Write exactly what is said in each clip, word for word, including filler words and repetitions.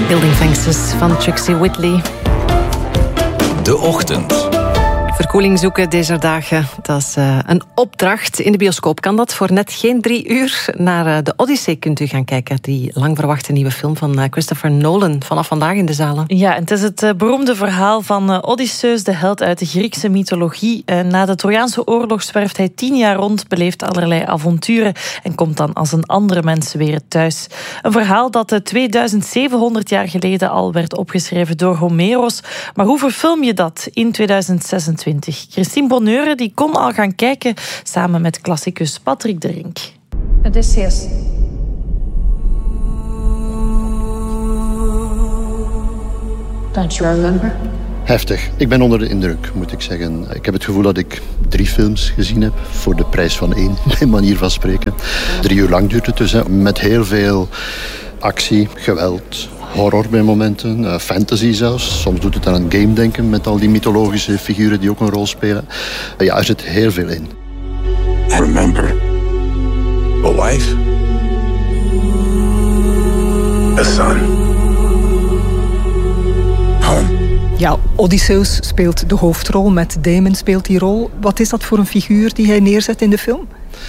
Building Fences van Trixie Whitley. De Ochtend. Verkoeling zoeken deze dagen, dat is uh, een opdracht. In de bioscoop kan dat voor net geen drie uur. Naar uh, de Odyssee kunt u gaan kijken. Die lang verwachte nieuwe film van uh, Christopher Nolan. Vanaf vandaag in de zalen. Ja, en het is het uh, beroemde verhaal van uh, Odysseus, de held uit de Griekse mythologie. Uh, na de Trojaanse oorlog zwerft hij tien jaar rond, beleeft allerlei avonturen en komt dan als een andere mens weer thuis. Een verhaal dat uh, tweeduizendzevenhonderd jaar geleden al werd opgeschreven door Homeros. Maar hoe verfilm je dat in tweeduizend zesentwintig? Christine Bonneure die kon al gaan kijken samen met klassicus Patrick de Rink. Odysseus. Don't you remember? Heftig. Ik ben onder de indruk, moet ik zeggen. Ik heb het gevoel dat ik drie films gezien heb voor de prijs van één, mijn manier van spreken. Drie uur lang duurt het dus, hè, met heel veel actie, geweld, horror bij momenten, uh, fantasy zelfs. Soms doet het aan een game denken met al die mythologische figuren die ook een rol spelen. Uh, ja, er zit heel veel in. I remember a wife, a son, home. Ja, Odysseus speelt de hoofdrol, Matt Damon speelt die rol. Wat is dat voor een figuur die hij neerzet in de film?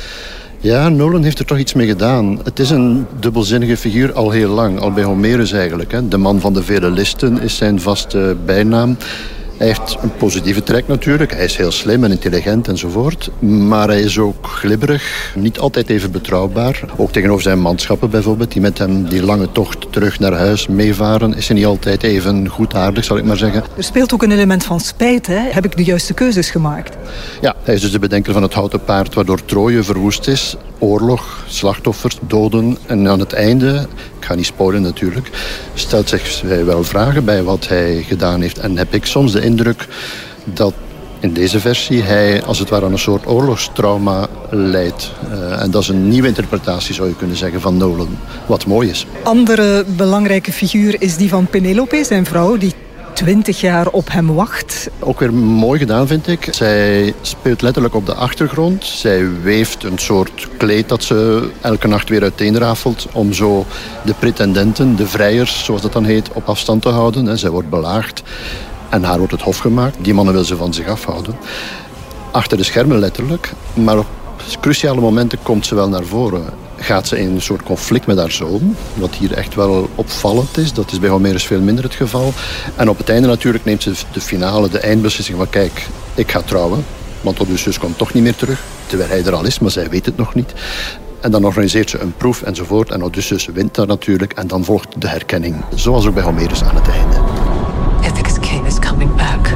Ja, Nolan heeft er toch iets mee gedaan. Het is een dubbelzinnige figuur al heel lang, al bij Homerus eigenlijk. Hè. De man van de vele listen is zijn vaste bijnaam. Hij heeft een positieve trek natuurlijk. Hij is heel slim en intelligent enzovoort. Maar hij is ook glibberig, niet altijd even betrouwbaar. Ook tegenover zijn manschappen bijvoorbeeld, die met hem die lange tocht terug naar huis meevaren, is hij niet altijd even goedaardig, zal ik maar zeggen. Er speelt ook een element van spijt, hè? Heb ik de juiste keuzes gemaakt? Ja, hij is dus de bedenker van het houten paard waardoor Troje verwoest is. Oorlog, slachtoffers, doden. En aan het einde, ik ga niet spoilen natuurlijk, stelt zich hij wel vragen bij wat hij gedaan heeft. En heb ik soms de indruk dat in deze versie hij als het ware aan een soort oorlogstrauma leidt. Uh, en dat is een nieuwe interpretatie, zou je kunnen zeggen, van Nolan. Wat mooi is. Andere belangrijke figuur is die van Penelope, zijn vrouw, die twintig jaar op hem wacht. Ook weer mooi gedaan, vind ik. Zij speelt letterlijk op de achtergrond. Zij weeft een soort kleed dat ze elke nacht weer uiteenrafelt om zo de pretendenten, de vrijers, zoals dat dan heet, op afstand te houden. Zij wordt belaagd en haar wordt het hof gemaakt. Die mannen wil ze van zich afhouden. Achter de schermen letterlijk, maar op cruciale momenten komt ze wel naar voren. Gaat ze in een soort conflict met haar zoon, wat hier echt wel opvallend is. Dat is bij Homerus veel minder het geval. En op het einde natuurlijk neemt ze de finale, de eindbeslissing van kijk, ik ga trouwen, want Odysseus komt toch niet meer terug, terwijl hij er al is, maar zij weet het nog niet. En dan organiseert ze een proef enzovoort en Odysseus wint daar natuurlijk en dan volgt de herkenning, zoals ook bij Homerus aan het einde. Ithaca's king is coming back.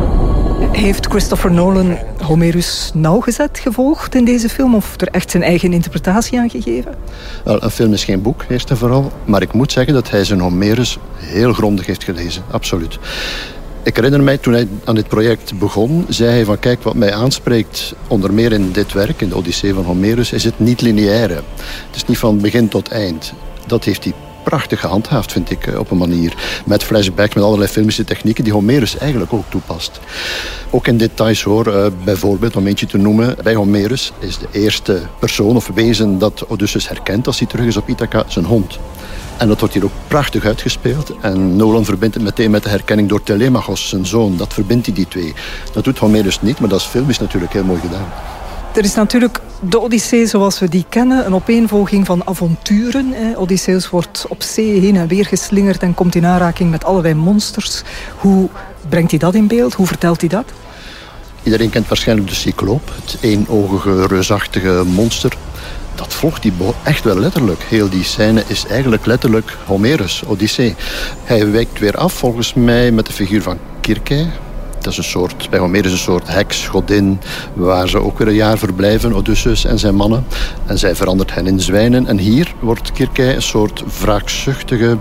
Heeft Christopher Nolan Homerus nauwgezet gevolgd in deze film of er echt zijn eigen interpretatie aan gegeven? Wel, een film is geen boek, eerst en vooral. Maar ik moet zeggen dat hij zijn Homerus heel grondig heeft gelezen, absoluut. Ik herinner mij, toen hij aan dit project begon, zei hij van kijk, wat mij aanspreekt, onder meer in dit werk, in de Odyssee van Homerus, is het niet lineaire. Het is niet van begin tot eind. Dat heeft hij prachtig gehandhaafd, vind ik, op een manier. Met flashbacks, met allerlei filmische technieken die Homerus eigenlijk ook toepast. Ook in details hoor, uh, bijvoorbeeld om eentje te noemen, bij Homerus is de eerste persoon of wezen dat Odysseus herkent als hij terug is op Ithaca zijn hond. En dat wordt hier ook prachtig uitgespeeld. En Nolan verbindt het meteen met de herkenning door Telemachos, zijn zoon. Dat verbindt hij die twee. Dat doet Homerus niet, maar dat is filmisch natuurlijk heel mooi gedaan. Er is natuurlijk de Odyssee zoals we die kennen, een opeenvolging van avonturen. Odysseus wordt op zee heen en weer geslingerd en komt in aanraking met allerlei monsters. Hoe brengt hij dat in beeld? Hoe vertelt hij dat? Iedereen kent waarschijnlijk de cycloop, het eenogige, reusachtige monster. Dat volgt hij echt wel letterlijk. Heel die scène is eigenlijk letterlijk Homerus, Odyssee. Hij wijkt weer af volgens mij met de figuur van Kirke. Dat is een soort, bij Homerus een soort heks, godin, waar ze ook weer een jaar verblijven, Odysseus en zijn mannen. En zij verandert hen in zwijnen. En hier wordt Kirke een soort wraakzuchtige,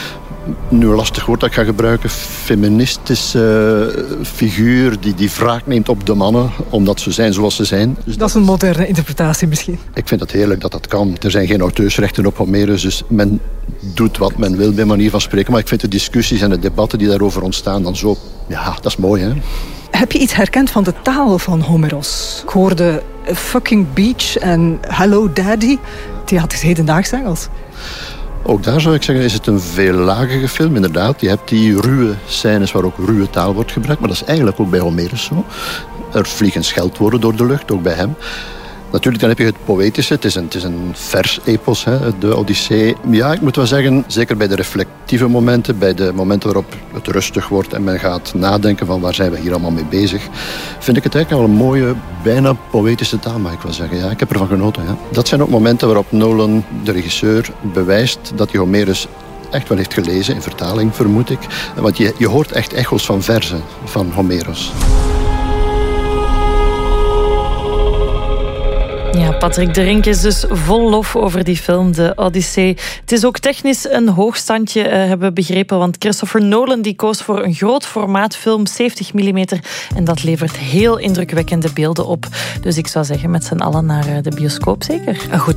nu een lastig woord dat ik ga gebruiken, feministische figuur die, die wraak neemt op de mannen, omdat ze zijn zoals ze zijn. Dus dat is een moderne interpretatie misschien. Ik vind het heerlijk dat dat kan. Er zijn geen auteursrechten op Homerus, dus men doet wat men wil bij manier van spreken. Maar ik vind de discussies en de debatten die daarover ontstaan dan zo, ja, dat is mooi, hè. Heb je iets herkend van de taal van Homeros? Ik hoorde fucking beach en hello daddy. Die had dus hedendaags Engels. Ook daar zou ik zeggen, is het een veel lagere film, inderdaad. Je hebt die ruwe scènes waar ook ruwe taal wordt gebruikt, maar dat is eigenlijk ook bij Homerus zo. Er vliegen scheldwoorden door de lucht, ook bij hem. Natuurlijk, dan heb je het poëtische. Het is een, het is een vers-epos, hè, de Odyssee. Ja, ik moet wel zeggen, zeker bij de reflectieve momenten, bij de momenten waarop het rustig wordt en men gaat nadenken van waar zijn we hier allemaal mee bezig, vind ik het eigenlijk al een mooie, bijna poëtische taal, mag ik wel zeggen. Ja, ik heb ervan genoten. Ja. Dat zijn ook momenten waarop Nolan, de regisseur, bewijst dat hij Homerus echt wel heeft gelezen, in vertaling vermoed ik. Want je, je hoort echt echo's van verzen van Homerus. Ja, Patrick de Rink is dus vol lof over die film, de Odyssee. Het is ook technisch een hoogstandje, uh, hebben we begrepen, want Christopher Nolan die koos voor een groot formaatfilm, zeventig millimeter, en dat levert heel indrukwekkende beelden op. Dus ik zou zeggen, met z'n allen naar de bioscoop zeker. Een goed